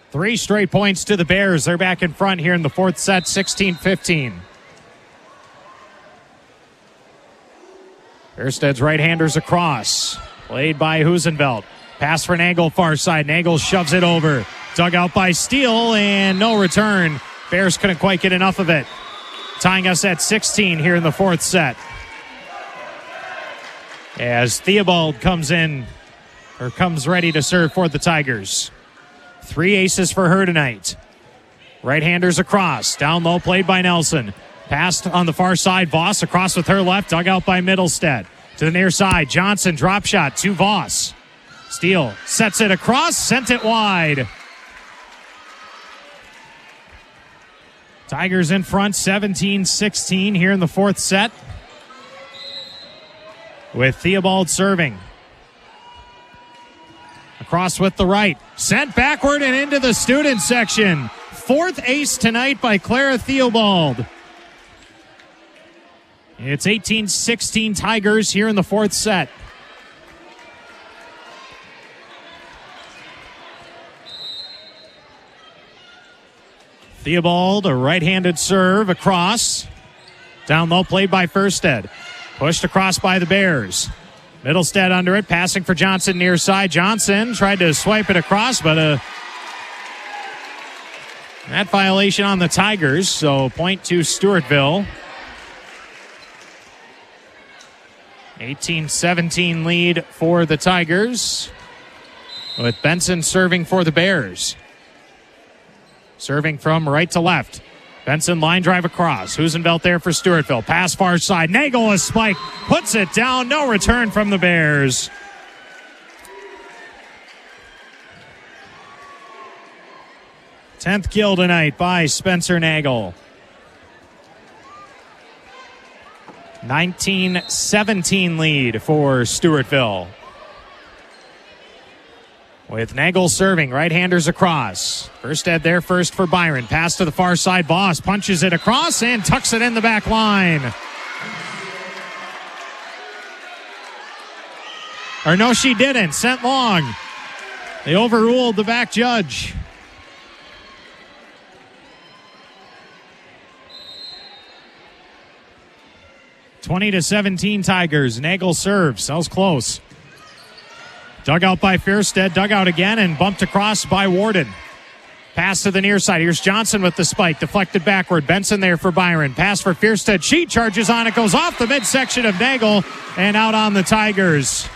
3 straight points to the Bears. They're back in front here in the fourth set, 16-15. Fiersted's right-handers across. Played by Husenveld. Pass for Nagel, far side. Nagel shoves it over. Dug out by Steele, and no return. Bears couldn't quite get enough of it. Tying us at 16 here in the fourth set. As Theobald comes ready to serve for the Tigers. 3 aces for her tonight. Right-handers across. Down low, played by Nelson. Passed on the far side. Voss across with her left. Dug out by Middlestead. To the near side. Johnson, drop shot to Voss. Steele sets it across. Sent it wide. Tigers in front, 17-16 here in the fourth set. With Theobald serving. Across with the right. Sent backward and into the student section. 4th ace tonight by Clara Theobald. It's 18-16 Tigers here in the fourth set. Theobald, a right-handed serve across. Down low, played by Fierstead. Pushed across by the Bears. Middlestead under it, passing for Johnson near side. Johnson tried to swipe it across, but that violation on the Tigers, so point to Stewartville. 18-17 lead for the Tigers, with Benson serving for the Bears. Serving from right to left. Benson line drive across. Husenveld there for Stewartville. Pass far side. Nagel a spike. Puts it down. No return from the Bears. Tenth kill tonight by Spencer Nagel. 19-17 lead for Stewartville. With Nagel serving, right-handers across. Fierstead there first for Byron. Pass to the far side. Voss punches it across and tucks it in the back line. Or no, she didn't. Sent long. They overruled the back judge. (20-17) Tigers. Nagel serves. That was close. Dug out by Fierstead, dug out again, and bumped across by Warden. Pass to the near side. Here's Johnson with the spike, deflected backward. Benson there for Byron. Pass for Fierstead. She charges on it, goes off the midsection of Nagel, and out on the Tigers.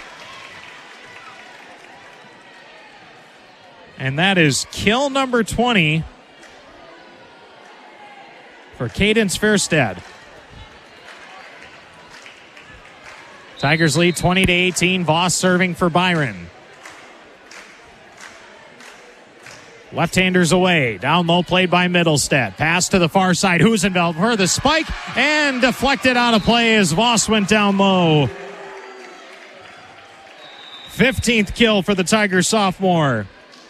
And that is kill number 20 for Cadence Fierstead. Tigers lead 20-18. Voss serving for Byron. Left-handers away. Down low, played by Middlestead. Pass to the far side. Husenveld for the spike and deflected out of play as Voss went down low. 15th kill for the Tigers sophomore.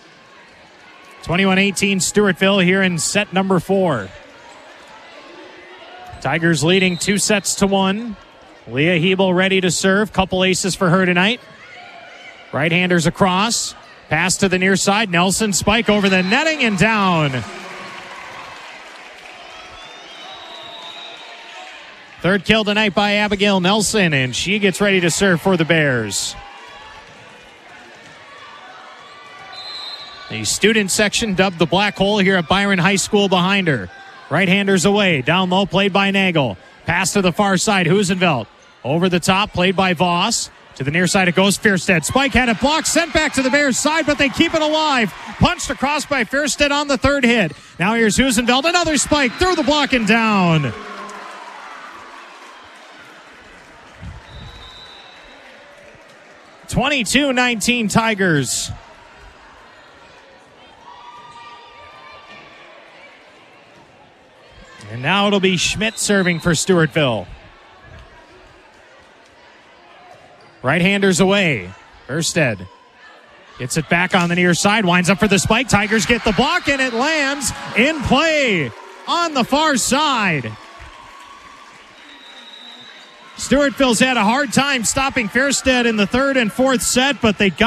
21-18 Stewartville here in set number 4. Tigers leading 2-1. Leah Hebel ready to serve. Couple aces for her tonight. Right-handers across. Pass to the near side. Nelson spike over the netting and down. Third kill tonight by Abigail Nelson, and she gets ready to serve for the Bears. The student section dubbed the Black Hole here at Byron High School behind her. Right-handers away. Down low, played by Nagel. Pass to the far side. Husenveld. Over the top, played by Voss. To the near side, it goes Fierstead. Spike had it blocked, sent back to the Bears' side, but they keep it alive. Punched across by Fierstead on the third hit. Now here's Husenveld. Another spike through the block and down. (22-19) Tigers. And now it'll be Schmidt serving for Stewartville. Right-handers away. Fierstead gets it back on the near side. Winds up for the spike. Tigers get the block, and it lands in play on the far side. Stewartville's had a hard time stopping Fierstead in the third and fourth set, but they got